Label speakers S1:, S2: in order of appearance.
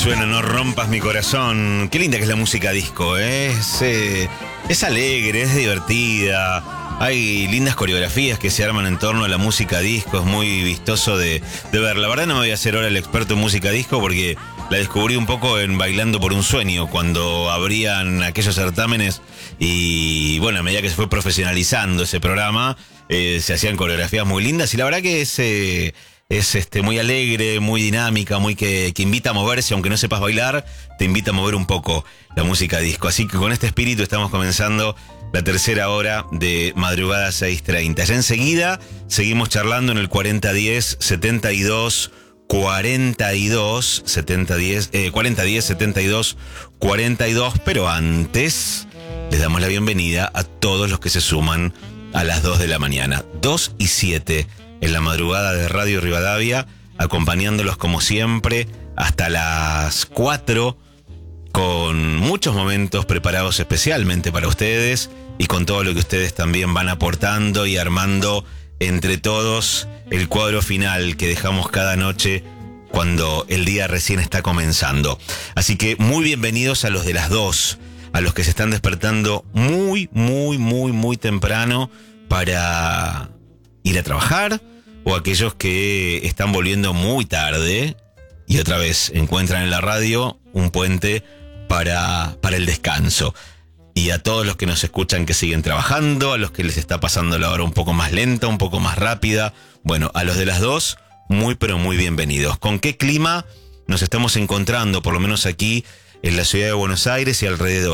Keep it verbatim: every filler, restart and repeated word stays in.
S1: Suena No rompas mi corazón. Qué linda que es la música disco, ¿eh? Es, eh, es alegre, es divertida. Hay lindas coreografías que se arman en torno a la música disco. Es muy vistoso de, de ver. La verdad no me voy a hacer ahora el experto en música disco porque la descubrí un poco en Bailando por un Sueño, cuando abrían aquellos certámenes y, bueno, a medida que se fue profesionalizando ese programa, eh, se hacían coreografías muy lindas y la verdad que es... Eh, Es este, muy alegre, muy dinámica, muy que, que invita a moverse, aunque no sepas bailar, te invita a mover un poco la música disco. Así que con este espíritu estamos comenzando la tercera hora de Madrugada seis treinta. Ya enseguida seguimos charlando en el cuarenta diez setenta y dos cuarenta y dos, setenta diez, eh, cuarenta diez setenta y dos cuarenta y dos, pero antes les damos la bienvenida a todos los que se suman a las dos de la mañana, dos y siete. En la madrugada de Radio Rivadavia, acompañándolos como siempre hasta las cuatro, con muchos momentos preparados especialmente para ustedes y con todo lo que ustedes también van aportando y armando entre todos el cuadro final que dejamos cada noche cuando el día recién está comenzando. Así que muy bienvenidos a los de las dos, a los que se están despertando muy, muy, muy, muy temprano para ir a trabajar, o aquellos que están volviendo muy tarde y otra vez encuentran en la radio un puente para, para el descanso. Y a todos los que nos escuchan que siguen trabajando, a los que les está pasando la hora un poco más lenta, un poco más rápida, bueno, a los de las dos, muy pero muy bienvenidos. ¿Con qué clima nos estamos encontrando, por lo menos aquí en la ciudad de Buenos Aires y alrededor?